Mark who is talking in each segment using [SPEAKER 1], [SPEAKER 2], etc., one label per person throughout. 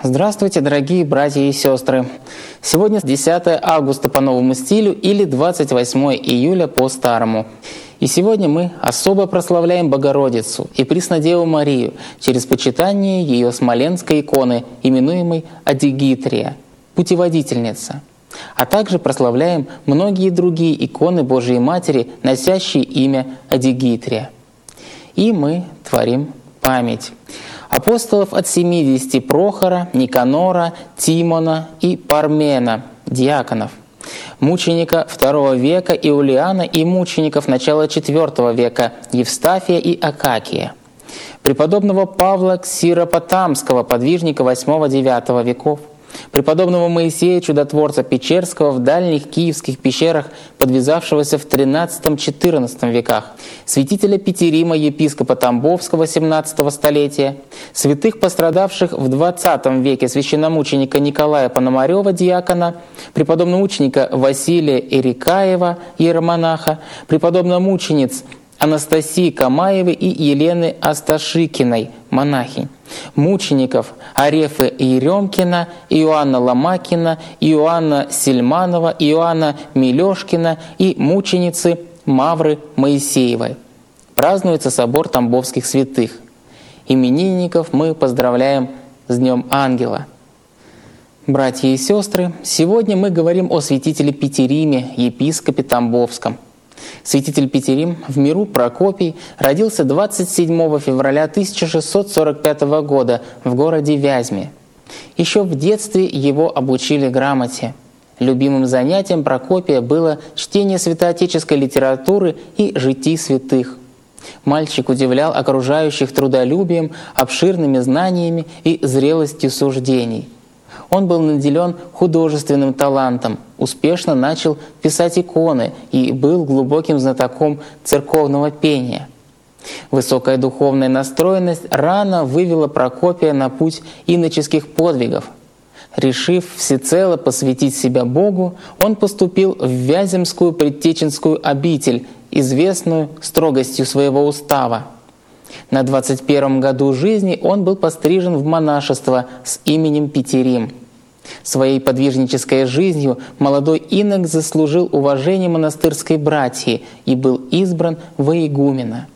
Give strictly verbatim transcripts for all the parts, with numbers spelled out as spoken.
[SPEAKER 1] Здравствуйте, дорогие братья и сестры! Сегодня десятое августа по новому стилю или двадцать восьмое июля по старому. И сегодня мы особо прославляем Богородицу и Преснодеву Марию через почитание ее смоленской иконы, именуемой Адигитрия, путеводительница. А также прославляем многие другие иконы Божией Матери, носящие имя Адигитрия. И мы творим память апостолов от семидесяти: Прохора, Никанора, Тимона и Пармена, диаконов, мученика второго века Иулиана и мучеников начала четвертого века Евстафия и Акакия, преподобного Павла Ксиропотамского, подвижника восьмого-девятого веков, преподобного Моисея Чудотворца Печерского в дальних киевских пещерах, подвязавшегося в тринадцатом-четырнадцатом веках, святителя Петерима, епископа Тамбовского семнадцатого столетия, святых, пострадавших в двадцатом веке, священномученика Николая Пономарева, диакона, преподобного мученика Василия Эрикаева, иеромонаха, преподобного мучениц Анастасии Камаевой и Елены Асташикиной, монахинь, мучеников Арефы Еремкина, Иоанна Ломакина, Иоанна Сельманова, Иоанна Милешкина и мученицы Мавры Моисеевой. Празднуется собор Тамбовских святых. Именинников мы поздравляем с Днем Ангела. Братья и сестры, сегодня мы говорим о святителе Петериме, епископе Тамбовском. Святитель Петерим в миру Прокопий родился двадцать седьмого февраля тысяча шестьсот сорок пятого года в городе Вязьме. Еще в детстве его обучили грамоте. Любимым занятием Прокопия было чтение святоотеческой литературы и житий святых. Мальчик удивлял окружающих трудолюбием, обширными знаниями и зрелостью суждений. Он был наделен художественным талантом, успешно начал писать иконы и был глубоким знатоком церковного пения. Высокая духовная настроенность рано вывела Прокопия на путь иноческих подвигов. Решив всецело посвятить себя Богу, он поступил в Вяземскую предтеченскую обитель, известную строгостью своего устава. На двадцать первом году жизни он был пострижен в монашество с именем Петерим. Своей подвижнической жизнью молодой инок заслужил уважение монастырской братьи и был избран во игумена.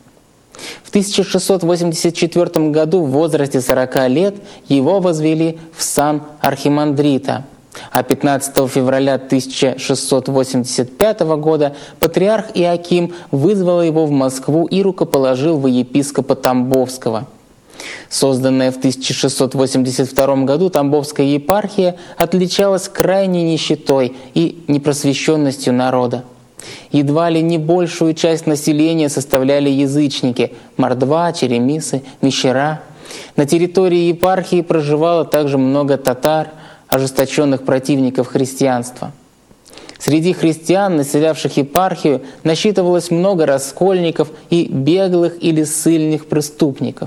[SPEAKER 1] В тысяча шестьсот восемьдесят четвёртом году в возрасте сорока лет его возвели в сан архимандрита, а пятнадцатого февраля тысяча шестьсот восемьдесят пятого года патриарх Иоаким вызвал его в Москву и рукоположил во епископа Тамбовского. Созданная в тысяча шестьсот восемьдесят втором году Тамбовская епархия отличалась крайней нищетой и непросвещенностью народа. Едва ли не большую часть населения составляли язычники – мордва, черемисы, мещера. На территории епархии проживало также много татар, ожесточенных противников христианства. Среди христиан, населявших епархию, насчитывалось много раскольников и беглых или ссыльных преступников.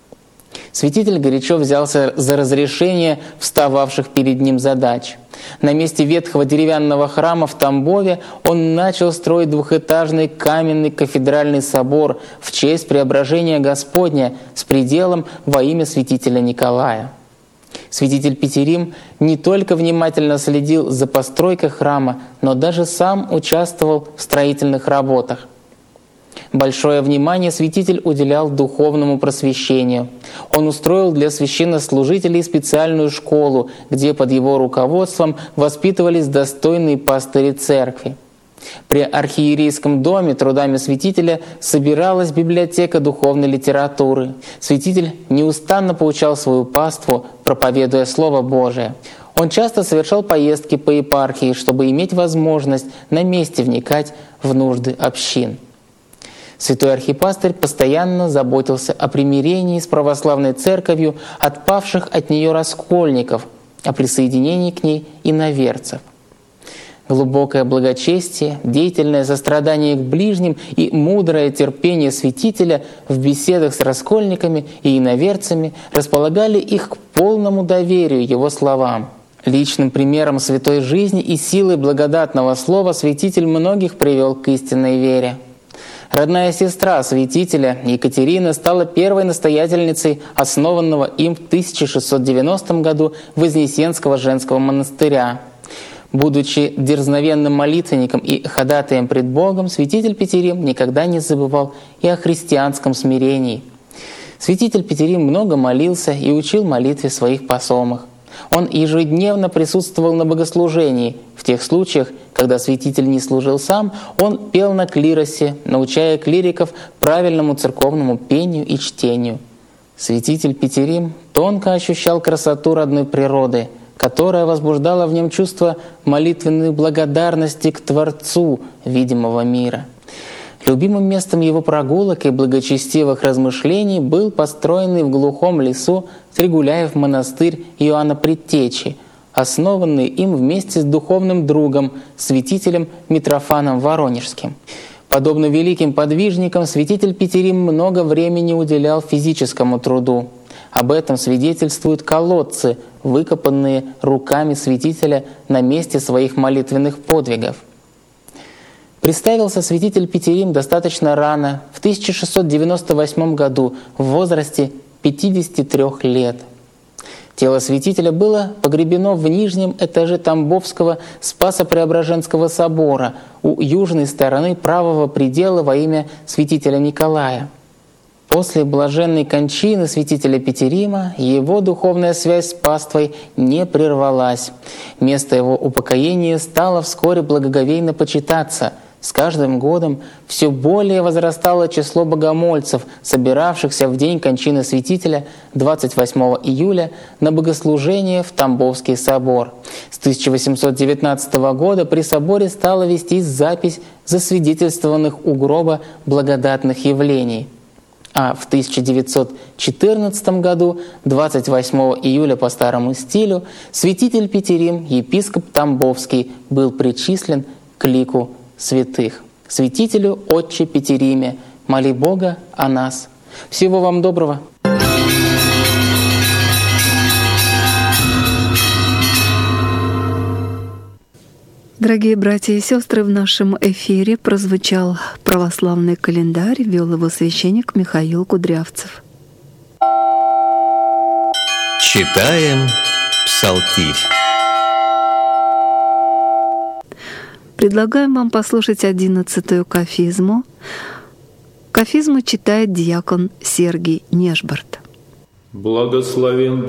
[SPEAKER 1] Святитель горячо взялся за разрешение встававших перед ним задач. На месте ветхого деревянного храма в Тамбове он начал строить двухэтажный каменный кафедральный собор в честь преображения Господня с пределом во имя святителя Николая. Святитель Петерим не только внимательно следил за постройкой храма, но даже сам участвовал в строительных работах. Большое внимание святитель уделял духовному просвещению. Он устроил для священнослужителей специальную школу, где под его руководством воспитывались достойные пастыри церкви. При архиерейском доме трудами святителя собиралась библиотека духовной литературы. Святитель неустанно поучал свою паству, проповедуя Слово Божие. Он часто совершал поездки по епархии, чтобы иметь возможность на месте вникать в нужды общин. Святой архипастырь постоянно заботился о примирении с православной церковью отпавших от нее раскольников, о присоединении к ней иноверцев. Глубокое благочестие, деятельное сострадание к ближним и мудрое терпение святителя в беседах с раскольниками и иноверцами располагали их к полному доверию его словам. Личным примером святой жизни и силой благодатного слова святитель многих привел к истинной вере. Родная сестра святителя Екатерина стала первой настоятельницей основанного им в тысяча шестьсот девяностом году Вознесенского женского монастыря. Будучи дерзновенным молитвенником и ходатаем пред Богом, святитель Петерим никогда не забывал и о христианском смирении. Святитель Петерим много молился и учил молитве своих посомых. Он ежедневно присутствовал на богослужении. В тех случаях, когда святитель не служил сам, он пел на клиросе, научая клириков правильному церковному пению и чтению. Святитель Петерим тонко ощущал красоту родной природы, которая возбуждала в нем чувство молитвенной благодарности к Творцу видимого мира. Любимым местом его прогулок и благочестивых размышлений был построенный в глухом лесу Тригуляев монастырь Иоанна Предтечи, основанный им вместе с духовным другом, святителем Митрофаном Воронежским. Подобно великим подвижникам, святитель Петерим много времени уделял физическому труду. Об этом свидетельствуют колодцы, выкопанные руками святителя на месте своих молитвенных подвигов. Представился святитель Петерим достаточно рано, в тысяча шестьсот девяносто восьмом году, в возрасте пятидесяти трёх лет. Тело святителя было погребено в нижнем этаже Тамбовского Спасо-Преображенского собора у южной стороны правого предела во имя святителя Николая. После блаженной кончины святителя Петерима его духовная связь с паствой не прервалась. Место его упокоения стало вскоре благоговейно почитаться. С каждым годом все более возрастало число богомольцев, собиравшихся в день кончины святителя двадцать восьмого июля на богослужение в Тамбовский собор. С тысяча восемьсот девятнадцатого года при соборе стала вестись запись засвидетельствованных у гроба благодатных явлений. А в тысяча девятьсот четырнадцатом году, двадцать восьмого июля по старому стилю, святитель Петерим, епископ Тамбовский, был причислен к лику святых. Святителю Отче Петериме, моли Бога о нас. Всего вам доброго.
[SPEAKER 2] Дорогие братья и сестры, в нашем эфире прозвучал православный календарь, вел его священник Михаил Кудрявцев.
[SPEAKER 3] Читаем Псалтирь.
[SPEAKER 2] Предлагаем вам послушать одиннадцатую кафизму. Кафизму читает диакон Сергий Нежбарт.
[SPEAKER 4] Благословен